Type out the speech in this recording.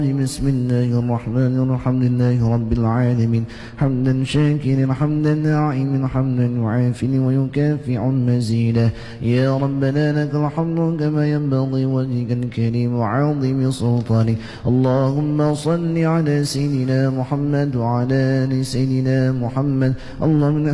بسم الله الرحمن الرحيم الحمد لله رب العالمين حمدا شاكرا حمدا ناعما حمدا يعافي ويكافئ مزيدا يا ربنا لك الحمد كما ينبغي وجهك الكريم وعظيم سلطانك اللهم صل على سيدنا محمد وعلى آل سيدنا محمد اللهم